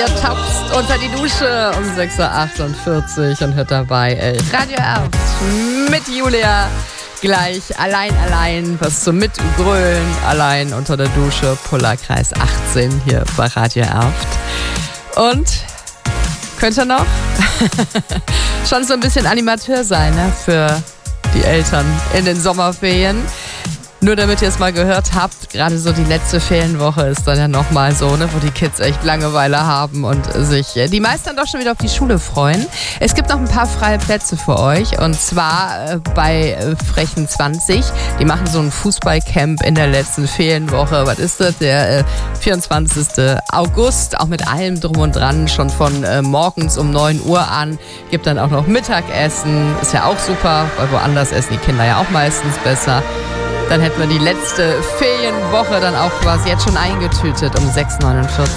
tapst unter die Dusche um 6.48 Uhr und hört dabei Radio Erft mit Julia. Gleich allein, was zum Mitgrölen, allein unter der Dusche, Polarkreis 18 hier bei Radio Erft. Und könnt ihr noch schon so ein bisschen Animateur sein, ne, für die Eltern in den Sommerferien. Nur damit ihr es mal gehört habt, gerade so die letzte Ferienwoche ist dann ja nochmal so, ne, wo die Kids echt Langeweile haben und sich die meisten dann doch schon wieder auf die Schule freuen. Es gibt noch ein paar freie Plätze für euch und zwar bei Frechen 20. Die machen so ein Fußballcamp in der letzten Ferienwoche. Was ist das? Der 24. August, auch mit allem drum und dran, schon von morgens um 9 Uhr an. Gibt dann auch noch Mittagessen, ist ja auch super, weil woanders essen die Kinder ja auch meistens besser. Dann hätten wir die letzte Ferienwoche dann auch quasi jetzt schon eingetütet um 6.49 Uhr.